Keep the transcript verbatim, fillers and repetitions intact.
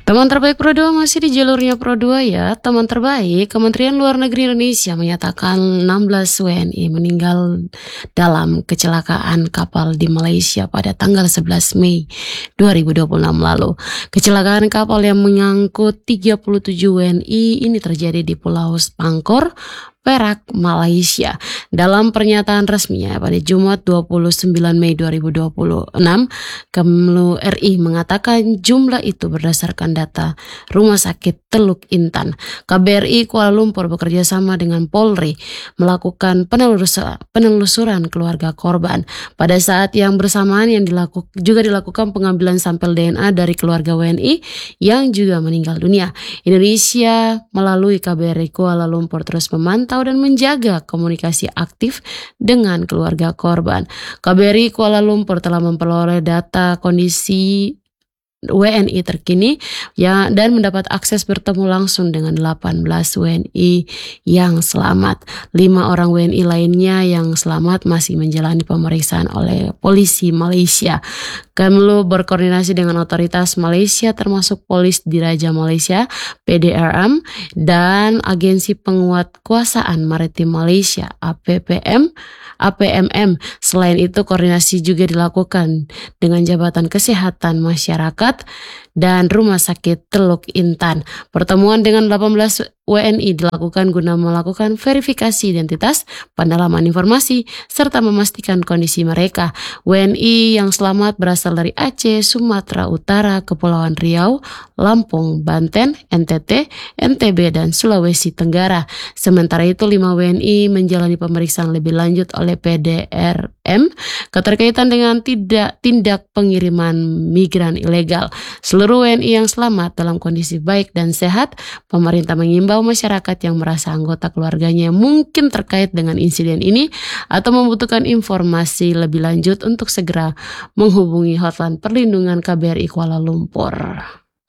Teman terbaik Pro dua masih di jalurnya Pro dua ya. Teman terbaik, Kementerian Luar Negeri Indonesia menyatakan enam belas W N I meninggal dalam kecelakaan kapal di Malaysia pada tanggal sebelas Mei dua ribu dua puluh enam lalu. Kecelakaan kapal yang mengangkut tiga puluh tujuh W N I ini terjadi di Pulau Spangkor, Perak, Malaysia. Dalam pernyataan resminya pada Jumat dua puluh sembilan Mei dua ribu dua puluh enam, Kemlu R I mengatakan jumlah itu berdasarkan data Rumah Sakit Teluk Intan. K B R I Kuala Lumpur bekerja sama dengan Polri melakukan penelusuran, penelusuran keluarga korban. Pada saat yang bersamaan yang dilaku, juga dilakukan pengambilan sampel D N A dari keluarga W N I yang juga meninggal dunia. Indonesia melalui K B R I Kuala Lumpur terus memantau dan menjaga komunikasi aktif dengan keluarga korban. K B R I Kuala Lumpur telah memperoleh data kondisi W N I terkini ya, dan mendapat akses bertemu langsung dengan delapan belas W N I yang selamat. Lima orang W N I lainnya yang selamat masih menjalani pemeriksaan oleh polisi Malaysia. Kemlu berkoordinasi dengan otoritas Malaysia termasuk Polis Diraja Malaysia P D R M dan Agensi Penguatkuasaan Maritim Malaysia A P P M A P M M. Selain itu, koordinasi juga dilakukan dengan Jabatan Kesehatan Masyarakat dan Rumah Sakit Teluk Intan. Pertemuan dengan delapan belas W N I dilakukan guna melakukan verifikasi identitas, pendalaman informasi, serta memastikan kondisi mereka. W N I yang selamat berasal dari Aceh, Sumatera Utara, Kepulauan Riau, Lampung, Banten, N T T, N T B, dan Sulawesi Tenggara. Sementara itu, lima W N I menjalani pemeriksaan lebih lanjut oleh P D R M keterkaitan dengan tidak tindak pengiriman migran ilegal. Seluruh W N I yang selamat dalam kondisi baik dan sehat. Pemerintah mengimbau masyarakat yang merasa anggota keluarganya mungkin terkait dengan insiden ini atau membutuhkan informasi lebih lanjut untuk segera menghubungi hotline perlindungan K B R I Kuala Lumpur.